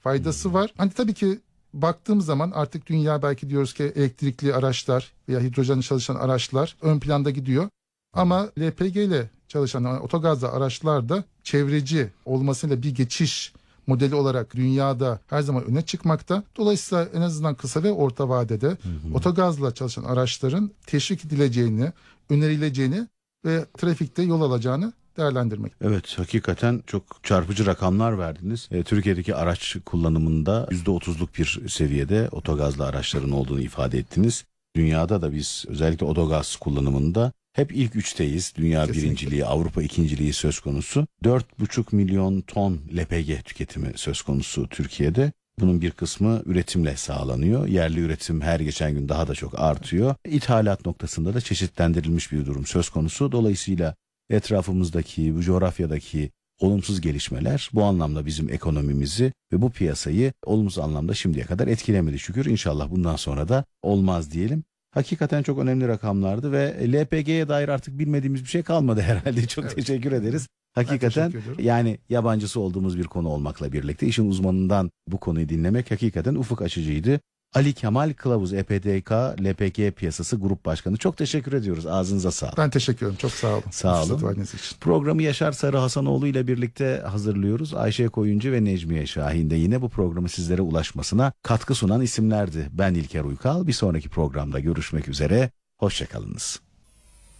faydası var. Hani tabii ki baktığım zaman artık dünya belki diyoruz ki elektrikli araçlar veya hidrojenle çalışan araçlar ön planda gidiyor. Ama LPG ile çalışan otogazlı araçlar da çevreci olmasıyla bir geçiş modeli olarak dünyada her zaman öne çıkmakta. Dolayısıyla en azından kısa ve orta vadede otogazla çalışan araçların teşvik edileceğini, önerileceğini ve trafikte yol alacağını değerlendirmek. Evet, hakikaten çok çarpıcı rakamlar verdiniz. Türkiye'deki araç kullanımında %30'luk bir seviyede otogazlı araçların olduğunu ifade ettiniz. Dünyada da biz özellikle otogaz kullanımında hep ilk üçteyiz. Dünya Kesinlikle. birinciliği, Avrupa ikinciliği söz konusu. 4,5 milyon ton LPG tüketimi söz konusu Türkiye'de. Bunun bir kısmı üretimle sağlanıyor. Yerli üretim her geçen gün daha da çok artıyor. İthalat noktasında da çeşitlendirilmiş bir durum söz konusu. Dolayısıyla etrafımızdaki, bu coğrafyadaki olumsuz gelişmeler bu anlamda bizim ekonomimizi ve bu piyasayı olumsuz anlamda şimdiye kadar etkilemedi şükür. İnşallah bundan sonra da olmaz diyelim. Hakikaten çok önemli rakamlardı ve LPG'ye dair artık bilmediğimiz bir şey kalmadı herhalde. Çok teşekkür ederiz. Hakikaten yani yabancısı olduğumuz bir konu olmakla birlikte işin uzmanından bu konuyu dinlemek hakikaten ufuk açıcıydı. Ali Kemal Kılavuz, EPDK LPG Piyasası Grup Başkanı. Çok teşekkür ediyoruz. Ağzınıza sağlık. Ben teşekkür ederim. Çok sağ olun. Sağ olun. Programı Yaşar Sarı Hasanoğlu ile birlikte hazırlıyoruz. Ayşe Koyuncu ve Necmiye Şahin de yine bu programı sizlere ulaşmasına katkı sunan isimlerdi. Ben İlker Uykal. Bir sonraki programda görüşmek üzere. Hoşçakalınız.